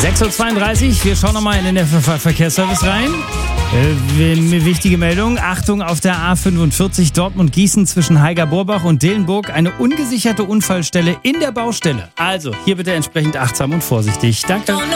6.32 Uhr, wir schauen nochmal in den Verkehrsservice rein. Wichtige Meldung, Achtung auf der A45 Dortmund-Gießen zwischen Haiger-Borbach und Dillenburg. Eine ungesicherte Unfallstelle in der Baustelle. Also, hier bitte entsprechend achtsam und vorsichtig. Danke.